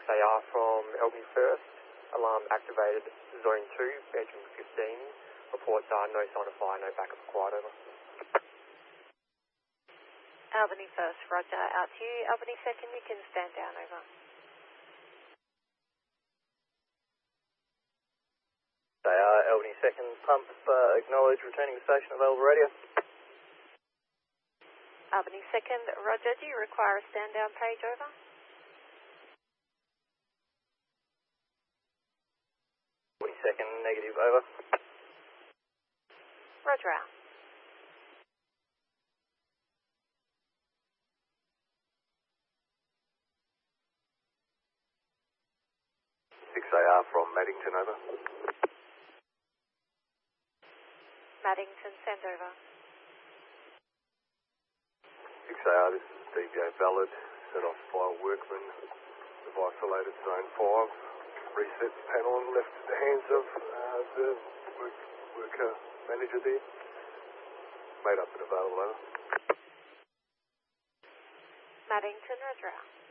6AR from Albany First. Alarm activated Zone 2, bedroom 15. Reports are no sign of fire, no backup required, over. Albany First, roger, out to you. Albany Second, you can stand down, over. They are Albany Second, pump acknowledged, returning to station, available radio. Albany Second, roger, do you require a stand down page, over? Albany Second, negative, over. Roger out. AR from Maddington, over. Maddington, send over. 6AR, this is DBA Ballard, set off by Workman. We've isolated Zone 5, reset the panel and left the hands of the worker manager there. Made up and available, over. Maddington, roger out.